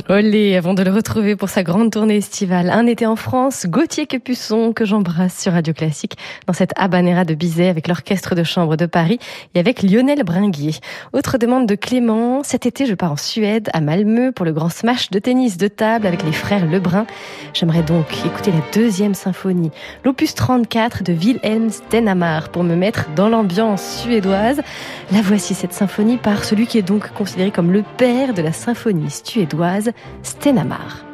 Olé, avant de le retrouver pour sa grande tournée estivale, un été en France, Gauthier Capuçon, que j'embrasse sur Radio Classique, dans cette habanera de Bizet avec l'Orchestre de Chambre de Paris et avec Lionel Bringuier. Autre demande de Clément, cet été je pars en Suède, à Malmö, pour le grand smash de tennis de table avec les frères Lebrun. J'aimerais donc écouter la deuxième symphonie, l'opus 34 de Wilhelm Stenhammar, pour me mettre dans l'ambiance suédoise. La voici, cette symphonie, par celui qui est donc considéré comme le père de la symphonie suédoise, Stenhammar.